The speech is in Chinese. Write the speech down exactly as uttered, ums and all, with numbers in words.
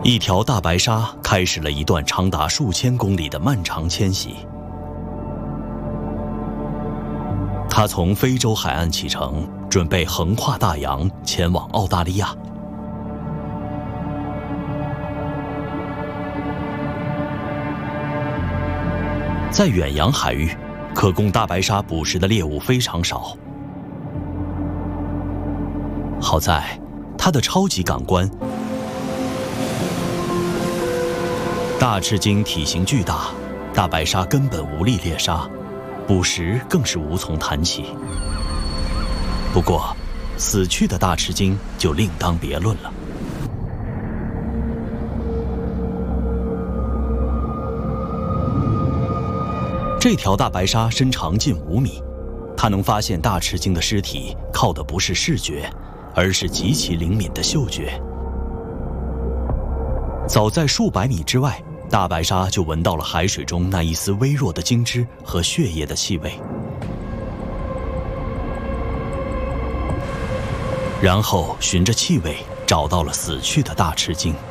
一条大白鲨开始了一段长达数千公里的漫长迁徙。它从非洲海岸启程，准备横跨大洋前往澳大利亚。在远洋海域，可供大白鲨捕食的猎物非常少。好在，它的超级感官——大翅鲸体型巨大，大白鲨根本无力猎杀，捕食更是无从谈起。不过，死去的大翅鲸就另当别论了。这条大白鲨身长近五米，它能发现大翅鲸的尸体，靠的不是视觉，而是极其灵敏的嗅觉。早在数百米之外，大白鲨就闻到了海水中那一丝微弱的精汁和血液的气味，然后循着气味找到了死去的大翅鲸。